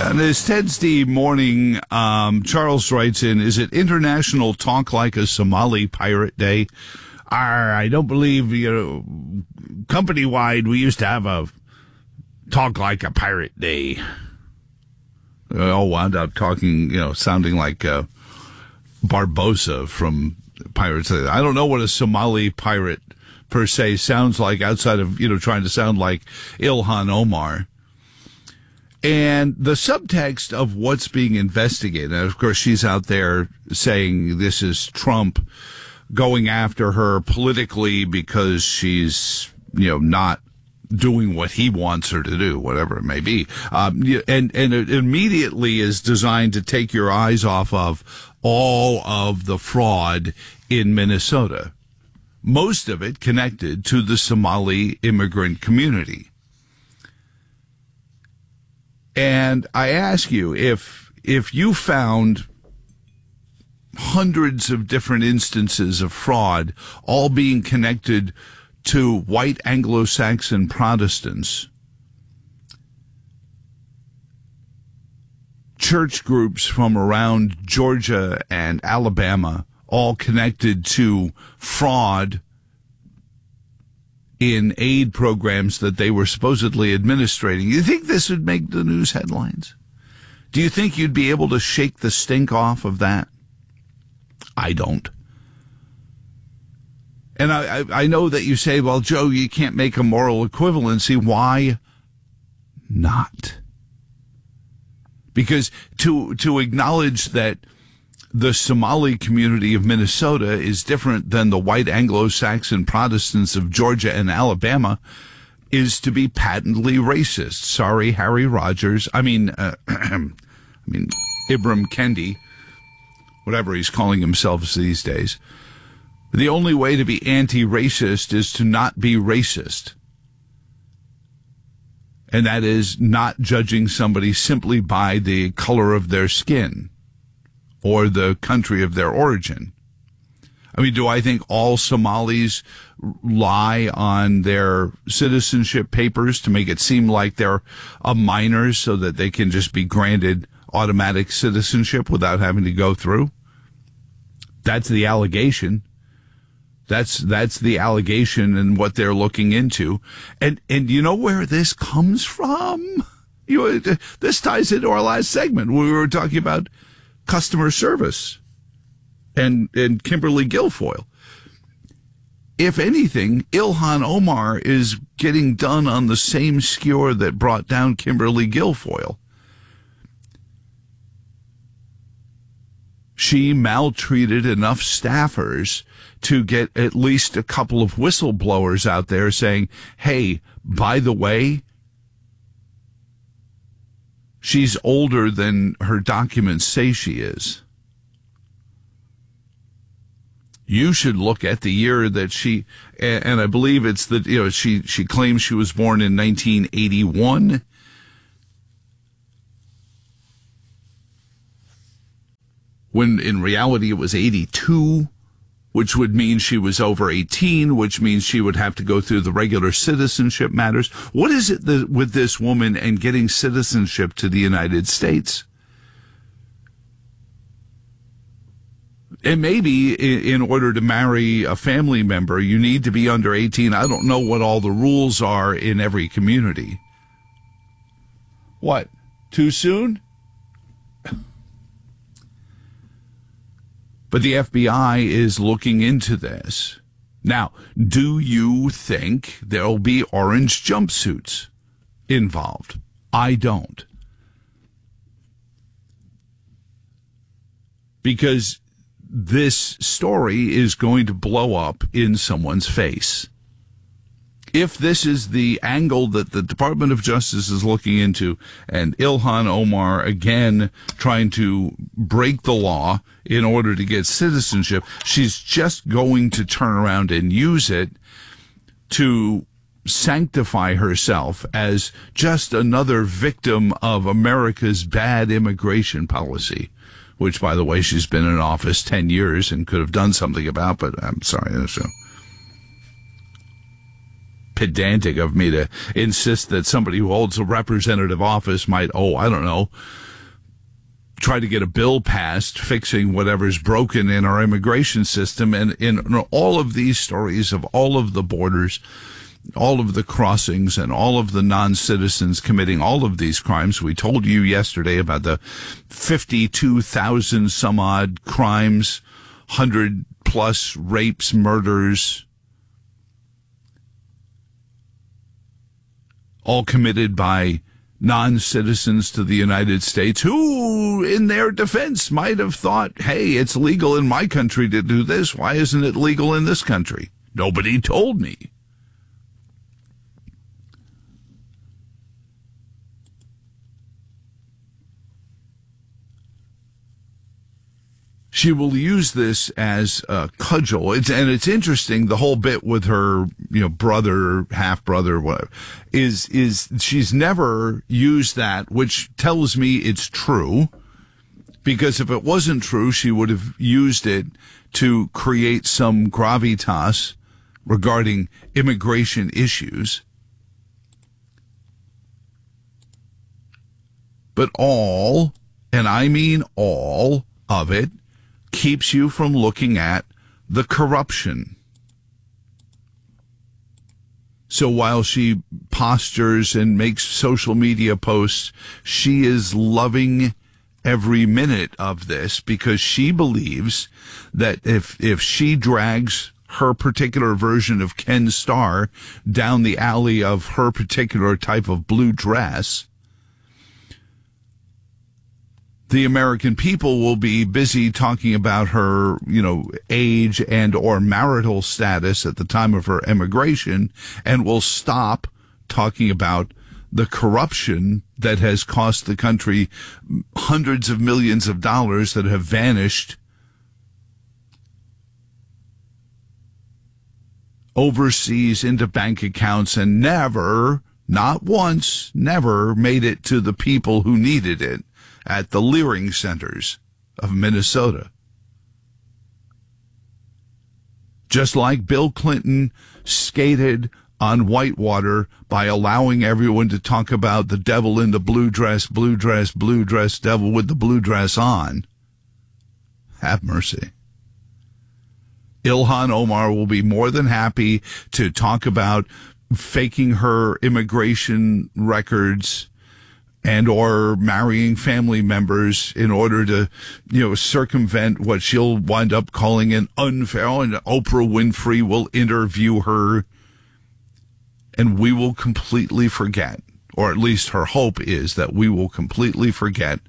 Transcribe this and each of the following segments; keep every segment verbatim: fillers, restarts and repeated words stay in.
On this Wednesday morning, um, Charles writes in, is it International Talk Like a Somali Pirate Day? I don't believe, you know, company-wide, we used to have a Talk Like a Pirate Day. We all wound up talking, you know, sounding like uh, Barbosa from Pirates. I don't know what a Somali pirate per se sounds like outside of, you know, trying to sound like Ilhan Omar. And the subtext of what's being investigated, and of course she's out there saying this is Trump going after her politically because she's, you know, not doing what he wants her to do, whatever it may be. Um, and, and it immediately is designed to take your eyes off of all of the fraud in Minnesota. Most of it connected to the Somali immigrant community. And I ask you, if, if you found hundreds of different instances of fraud, all being connected to white Anglo-Saxon Protestants, church groups from around Georgia and Alabama, all connected to fraud in aid programs that they were supposedly administrating, you think this would make the news headlines? Do you think you'd be able to shake the stink off of that? I don't. And I, I, I know that you say, well, Joe, you can't make a moral equivalency. Why not? Because to to acknowledge that the Somali community of Minnesota is different than the white Anglo-Saxon Protestants of Georgia and Alabama is to be patently racist. Sorry, Harry Rogers. I mean, uh, I mean, Ibram Kendi, whatever he's calling himself these days. The only way to be anti-racist is to not be racist. And that is not judging somebody simply by the color of their skin or the country of their origin. I mean, do I think all Somalis lie on their citizenship papers to make it seem like they're a minor so that they can just be granted automatic citizenship without having to go through? That's the allegation. That's that's the allegation and what they're looking into. And and you know where this comes from? You know, this ties into our last segment. We were talking about customer service and, and Kimberly Guilfoyle. If anything, Ilhan Omar is getting done on the same skewer that brought down Kimberly Guilfoyle. She maltreated enough staffers to get at least a couple of whistleblowers out there saying, hey, by the way, she's older than her documents say she is. You should look at the year that she, and I believe it's that, you know, she, she claims she was born in nineteen eighty-one. When in reality it was eighty-two, which would mean she was over eighteen, which means she would have to go through the regular citizenship matters. What is it that, with this woman and getting citizenship to the United States? And maybe in order to marry a family member, you need to be under eighteen. I don't know what all the rules are in every community. What? Too soon? But the F B I is looking into this. Now, do you think there'll be orange jumpsuits involved? I don't. Because this story is going to blow up in someone's face. If this is the angle that the Department of Justice is looking into, and Ilhan Omar again trying to break the law in order to get citizenship, she's just going to turn around and use it to sanctify herself as just another victim of America's bad immigration policy, which, by the way, she's been in office ten years and could have done something about, but I'm sorry. So. pedantic of me to insist that somebody who holds a representative office might, oh, I don't know, try to get a bill passed fixing whatever's broken in our immigration system. And in all of these stories of all of the borders, all of the crossings and all of the non-citizens committing all of these crimes, we told you yesterday about the fifty-two thousand some odd crimes, one hundred plus rapes, murders, all committed by non-citizens to the United States who, in their defense, might have thought, hey, it's legal in my country to do this. Why isn't it legal in this country? Nobody told me. She will use this as a cudgel. It's, and it's interesting, the whole bit with her, you know, brother, half brother, whatever, is, is she's never used that, which tells me it's true. Because if it wasn't true, she would have used it to create some gravitas regarding immigration issues. But all, and I mean all of it, keeps you from looking at the corruption. So while she postures and makes social media posts, she is loving every minute of this because she believes that if if she drags her particular version of Ken Starr down the alley of her particular type of blue dress, the American people will be busy talking about her, you know, age and or marital status at the time of her immigration, and will stop talking about the corruption that has cost the country hundreds of millions of dollars that have vanished overseas into bank accounts and never, not once, never made it to the people who needed it at the Leering Centers of Minnesota. Just like Bill Clinton skated on whitewater by allowing everyone to talk about the devil in the blue dress, blue dress, blue dress, devil with the blue dress on. Have mercy. Ilhan Omar will be more than happy to talk about faking her immigration records and or marrying family members in order to, you know, circumvent what she'll wind up calling an unfair, and Oprah Winfrey will interview her, and we will completely forget, or at least her hope is that we will completely forget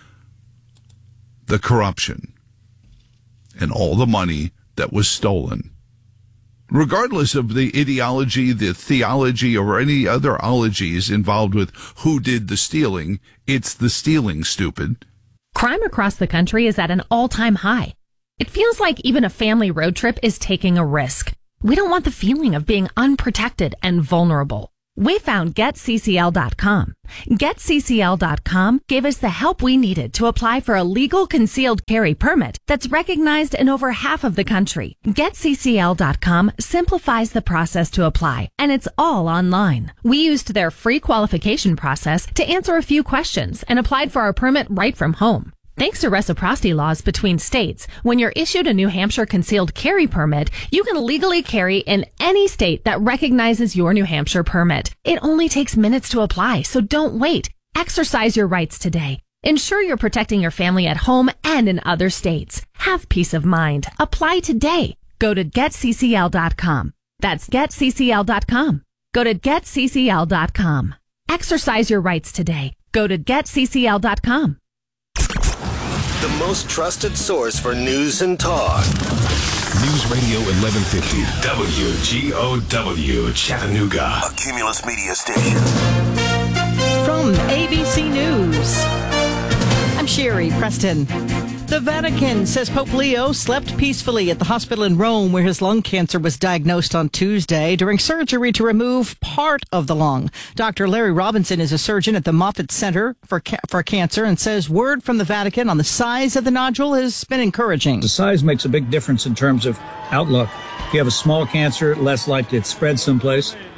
the corruption and all the money that was stolen. Regardless of the ideology, the theology, or any other ologies involved with who did the stealing, it's the stealing, stupid. Crime across the country is at an all-time high. It feels like even a family road trip is taking a risk. We don't want the feeling of being unprotected and vulnerable. We found Get C C L dot com. Get C C L dot com gave us the help we needed to apply for a legal concealed carry permit that's recognized in over half of the country. Get C C L dot com simplifies the process to apply, and it's all online. We used their free qualification process to answer a few questions and applied for our permit right from home. Thanks to reciprocity laws between states, when you're issued a New Hampshire concealed carry permit, you can legally carry in any state that recognizes your New Hampshire permit. It only takes minutes to apply, so don't wait. Exercise your rights today. Ensure you're protecting your family at home and in other states. Have peace of mind. Apply today. Go to Get C C L dot com. That's Get C C L dot com. Go to Get C C L dot com. Exercise your rights today. Go to Get C C L dot com. The most trusted source for news and talk. News Radio eleven fifty, W G O W, Chattanooga. A Cumulus Media station. From A B C News, I'm Sherry Preston. The Vatican says Pope Leo slept peacefully at the hospital in Rome where his lung cancer was diagnosed on Tuesday during surgery to remove part of the lung. Doctor Larry Robinson is a surgeon at the Moffitt Center for Ca- for Cancer and says word from the Vatican on the size of the nodule has been encouraging. The size makes a big difference in terms of outlook. If you have a small cancer, less likely it spreads someplace.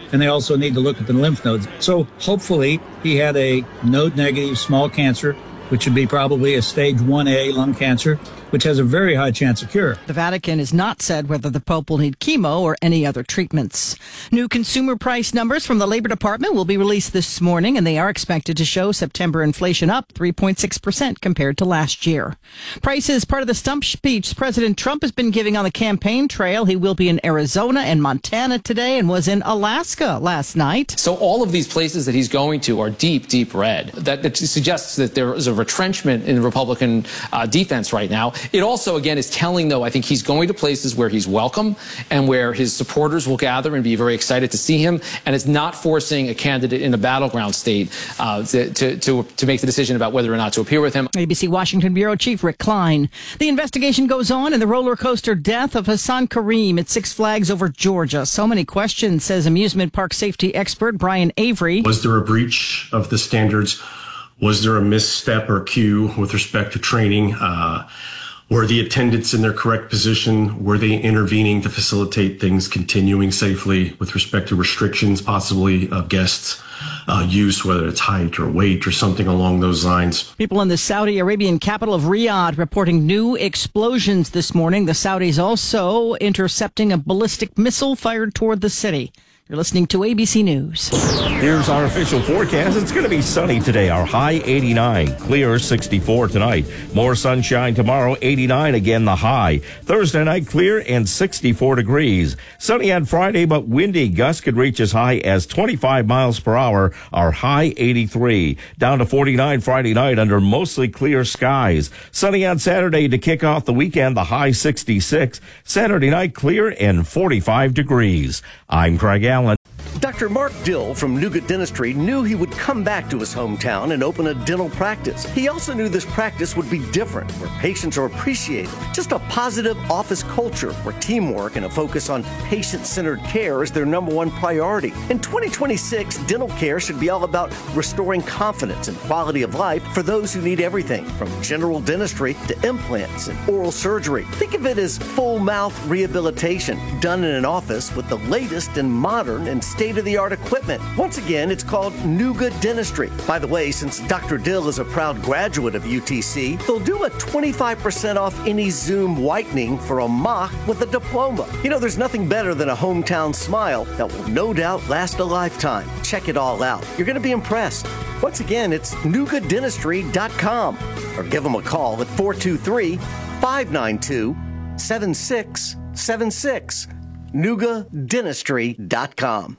and they also need to look at the lymph nodes. So hopefully he had a node-negative small cancer, which would be probably a stage one A lung cancer, which has a very high chance of cure. The Vatican has not said whether the Pope will need chemo or any other treatments. New consumer price numbers from the Labor Department will be released this morning, and they are expected to show September inflation up three point six percent compared to last year. Price is part of the stump speech President Trump has been giving on the campaign trail. He will be in Arizona and Montana today and was in Alaska last night. So all of these places that he's going to are deep, deep red. That, that suggests that there is a retrenchment in the Republican uh, defense right now. It also, again, is telling, though, I think he's going to places where he's welcome and where his supporters will gather and be very excited to see him. And it's not forcing a candidate in a battleground state uh, to, to, to, to make the decision about whether or not to appear with him. A B C Washington Bureau Chief Rick Klein. The investigation goes on in the roller coaster death of Hassan Kareem at Six Flags over Georgia. So many questions, says amusement park safety expert Brian Avery. Was there a breach of the standards? Was there a misstep or cue with respect to training? Uh, were the attendants in their correct position? Were they intervening to facilitate things continuing safely with respect to restrictions, possibly of guests' uh, use, whether it's height or weight or something along those lines? People in the Saudi Arabian capital of Riyadh reporting new explosions this morning. The Saudis also intercepting a ballistic missile fired toward the city. You're listening to A B C News. Here's our official forecast. It's going to be sunny today. Our high eighty-nine, clear sixty-four tonight. More sunshine tomorrow, eighty-nine again the high. Thursday night clear and sixty-four degrees. Sunny on Friday, but windy. Gusts could reach as high as twenty-five miles per hour. Our high eighty-three. Down to forty-nine Friday night under mostly clear skies. Sunny on Saturday to kick off the weekend, the high sixty-six. Saturday night clear and forty-five degrees. I'm Craig Allen. Doctor Mark Dill from Nougat Dentistry knew he would come back to his hometown and open a dental practice. He also knew this practice would be different, where patients are appreciated. Just a positive office culture where teamwork and a focus on patient-centered care is their number one priority. In twenty twenty-six, dental care should be all about restoring confidence and quality of life for those who need everything from general dentistry to implants and oral surgery. Think of it as full mouth rehabilitation done in an office with the latest and modern and state-of-the-art equipment. Once again, it's called Nougat Dentistry. By the way, since Doctor Dill is a proud graduate of U T C, they'll do a twenty-five percent off any Zoom whitening for a mock with a diploma. You know, there's nothing better than a hometown smile that will no doubt last a lifetime. Check it all out. You're going to be impressed. Once again, it's nougat dentistry dot com or give them a call at four two three, five nine two, seven six seven six. nougat dentistry dot com.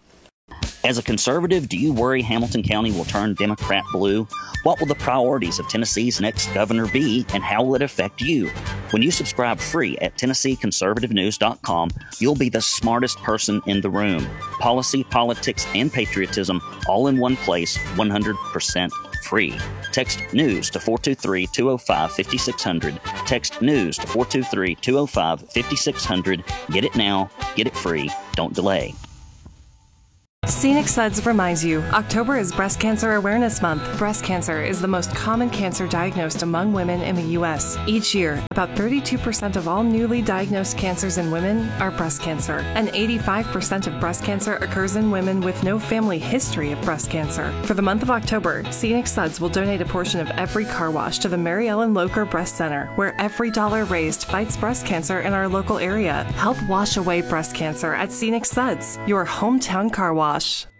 As a conservative, do you worry Hamilton County will turn Democrat blue? What will the priorities of Tennessee's next governor be, and how will it affect you? When you subscribe free at Tennessee Conservative News dot com, you'll be the smartest person in the room. Policy, politics, and patriotism all in one place, one hundred percent free. Text NEWS to four two three, two oh five, five six zero zero. Text NEWS to four two three, two oh five, five six zero zero. Get it now. Get it free. Don't delay. Scenic Suds reminds you, October is Breast Cancer Awareness Month. Breast cancer is the most common cancer diagnosed among women in the U S. Each year, about thirty-two percent of all newly diagnosed cancers in women are breast cancer, and eighty-five percent of breast cancer occurs in women with no family history of breast cancer. For the month of October, Scenic Suds will donate a portion of every car wash to the Mary Ellen Locher Breast Center, where every dollar raised fights breast cancer in our local area. Help wash away breast cancer at Scenic Suds, your hometown car wash.